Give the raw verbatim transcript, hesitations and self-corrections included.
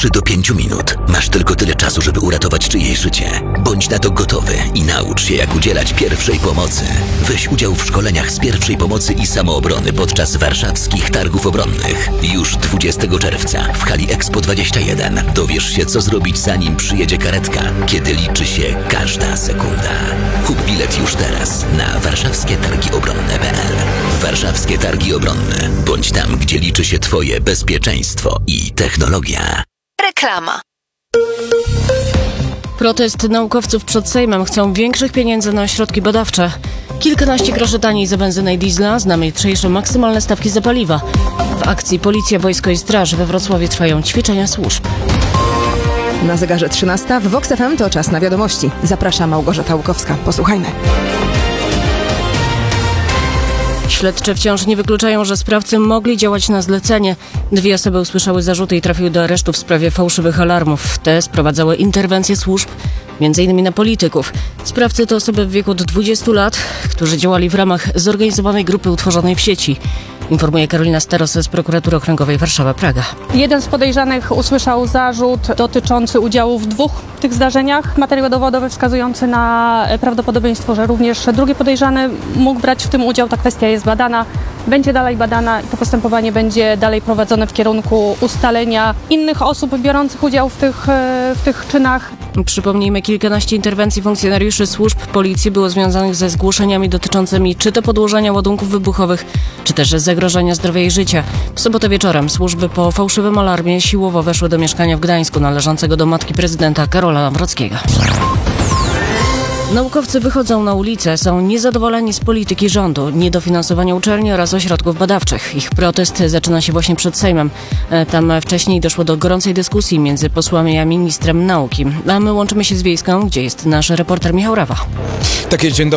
trzy do pięciu minut. Masz tylko tyle czasu, żeby uratować czyjeś życie. Bądź na to gotowy i naucz się, jak udzielać pierwszej pomocy. Weź udział w szkoleniach z pierwszej pomocy i samoobrony podczas warszawskich targów obronnych. Już dwudziestego czerwca w hali Expo dwadzieścia jeden dowiesz się, co zrobić, zanim przyjedzie karetka, kiedy liczy się każda sekunda. Kup bilet już teraz na warszawskie targi obronne kropka p l. Warszawskie Targi Obronne. Bądź tam, gdzie liczy się Twoje bezpieczeństwo i technologia. Reklama. Protest naukowców przed Sejmem. Chcą większych pieniędzy na ośrodki badawcze. Kilkanaście groszy taniej za benzynę i diesla, znamy jutrzejsze maksymalne stawki za paliwa. W akcji Policja, Wojsko i Straż we Wrocławiu trwają ćwiczenia służb. Na zegarze trzynasta w Vox F M to czas na wiadomości. Zaprasza Małgorzata Łukowska. Posłuchajmy. Śledcze wciąż nie wykluczają, że sprawcy mogli działać na zlecenie. Dwie osoby usłyszały zarzuty i trafiły do aresztu w sprawie fałszywych alarmów. Te sprowadzały interwencje służb, między innymi na polityków. Sprawcy to osoby w wieku od dwudziestu lat, którzy działali w ramach zorganizowanej grupy utworzonej w sieci. Informuje Karolina Staros z Prokuratury Okręgowej Warszawa-Praga. Jeden z podejrzanych usłyszał zarzut dotyczący udziału w dwóch tych zdarzeniach. Materiał dowodowy wskazujący na prawdopodobieństwo, że również drugi podejrzany mógł brać w tym udział. Ta kwestia jest badana, będzie dalej badana i to postępowanie będzie dalej prowadzone w kierunku ustalenia innych osób biorących udział w tych, w tych czynach. Przypomnijmy, kilkanaście interwencji funkcjonariuszy służb policji było związanych ze zgłoszeniami dotyczącymi czy to podłożenia ładunków wybuchowych, czy też zagrożenia zdrowia i życia. W sobotę wieczorem służby po fałszywym alarmie siłowo weszły do mieszkania w Gdańsku należącego do matki prezydenta Karola Nawrockiego. Naukowcy wychodzą na ulicę, są niezadowoleni z polityki rządu, niedofinansowania uczelni oraz ośrodków badawczych. Ich protest zaczyna się właśnie przed Sejmem. Tam wcześniej doszło do gorącej dyskusji między posłami a ministrem nauki. A my łączymy się z Wiejską, gdzie jest nasz reporter Michał Rawa. Takie dzień